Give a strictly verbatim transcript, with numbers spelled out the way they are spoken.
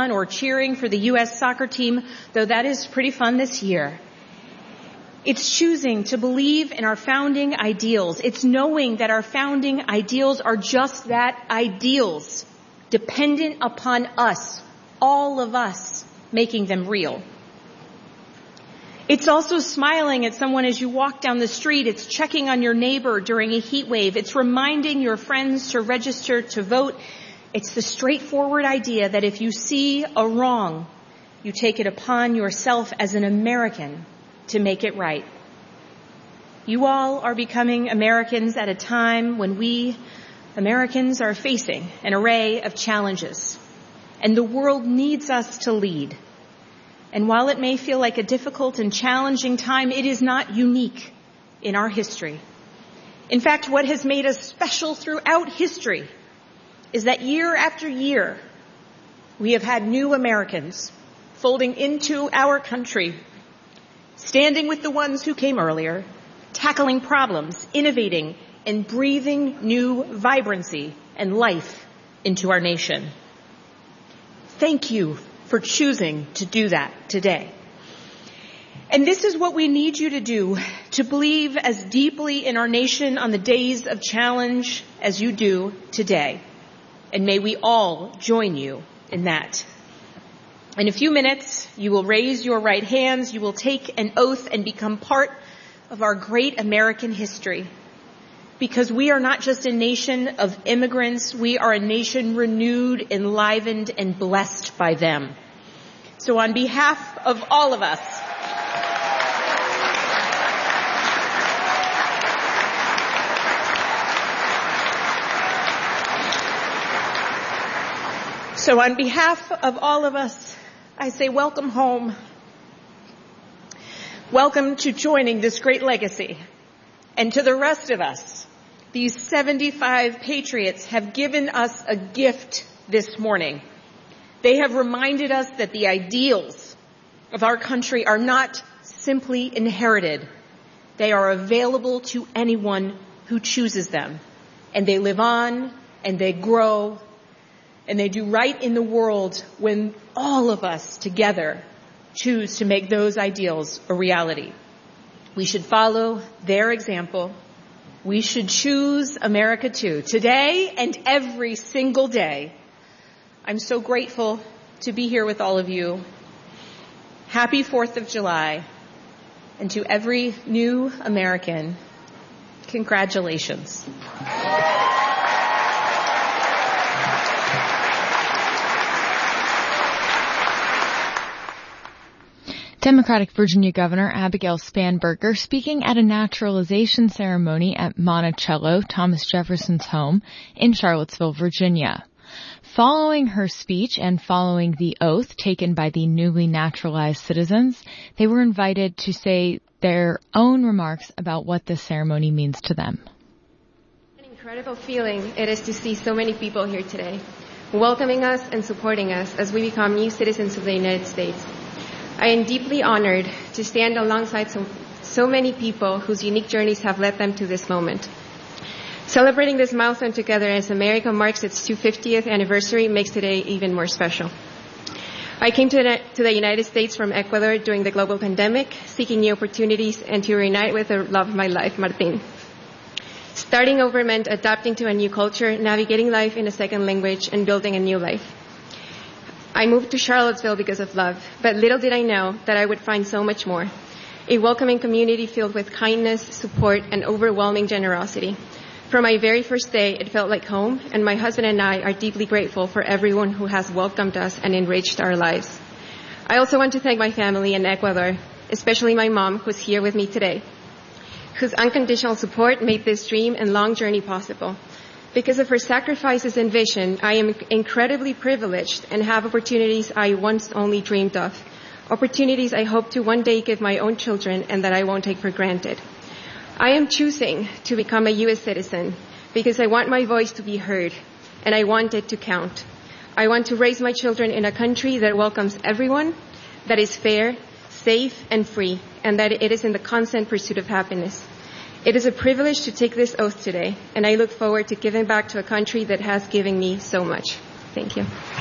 on or cheering for the U S soccer team, though that is pretty fun this year. It's choosing to believe in our founding ideals. It's knowing that our founding ideals are just that, ideals, dependent upon us, all of us, making them real. It's also smiling at someone as you walk down the street. It's checking on your neighbor during a heat wave. It's reminding your friends to register to vote. It's the straightforward idea that if you see a wrong, you take it upon yourself as an American to make it right. You all are becoming Americans at a time when we, Americans, are facing an array of challenges, and the world needs us to lead. And while it may feel like a difficult and challenging time, it is not unique in our history. In fact, what has made us special throughout history is that year after year, we have had new Americans folding into our country, standing with the ones who came earlier, tackling problems, innovating, and breathing new vibrancy and life into our nation. Thank you for choosing to do that today. And this is what we need you to do, to believe as deeply in our nation on the days of challenge as you do today. And may we all join you in that. In a few minutes, you will raise your right hands, you will take an oath and become part of our great American history. Because we are not just a nation of immigrants, we are a nation renewed, enlivened, and blessed by them. So on behalf of all of us, so on behalf of all of us, I say welcome home. Welcome to joining this great legacy. And to the rest of us, these seventy-five patriots have given us a gift this morning. They have reminded us that the ideals of our country are not simply inherited. They are available to anyone who chooses them. And they live on, and they grow, and they do right in the world when all of us together choose to make those ideals a reality. We should follow their example. We should choose America too, today and every single day. I'm so grateful to be here with all of you. Happy fourth of July. And to every new American, congratulations. Democratic Virginia Governor Abigail Spanberger speaking at a naturalization ceremony at Monticello, Thomas Jefferson's home in Charlottesville, Virginia. Following her speech and following the oath taken by the newly naturalized citizens, they were invited to say their own remarks about what this ceremony means to them. An incredible feeling it is to see so many people here today, welcoming us and supporting us as we become new citizens of the United States. I am deeply honored to stand alongside so, so many people whose unique journeys have led them to this moment. Celebrating this milestone together as America marks its two hundred fiftieth anniversary makes today even more special. I came to the, to the United States from Ecuador during the global pandemic, seeking new opportunities and to reunite with the love of my life, Martin. Starting over meant adapting to a new culture, navigating life in a second language, and building a new life. I moved to Charlottesville because of love, but little did I know that I would find so much more. A welcoming community filled with kindness, support, and overwhelming generosity. From my very first day, it felt like home, and my husband and I are deeply grateful for everyone who has welcomed us and enriched our lives. I also want to thank my family in Ecuador, especially my mom, who's here with me today, whose unconditional support made this dream and long journey possible. Because of her sacrifices and vision, I am incredibly privileged and have opportunities I once only dreamed of. Opportunities I hope to one day give my own children and that I won't take for granted. I am choosing to become a U S citizen because I want my voice to be heard and I want it to count. I want to raise my children in a country that welcomes everyone, that is fair, safe, and free, and that it is in the constant pursuit of happiness. It is a privilege to take this oath today, and I look forward to giving back to a country that has given me so much. Thank you.